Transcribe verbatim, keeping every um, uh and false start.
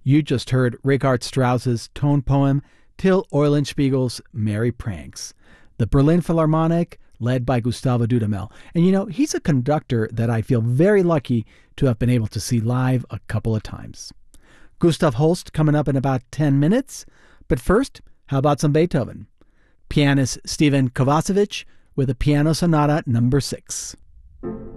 You just heard Richard Strauss's tone poem, Till Eulenspiegel's Merry Pranks. The Berlin Philharmonic, led by Gustavo Dudamel. And you know, he's a conductor that I feel very lucky to have been able to see live a couple of times. Gustav Holst coming up in about ten minutes. But first, how about some Beethoven? Pianist Stephen Kovacevic with a Piano Sonata number six.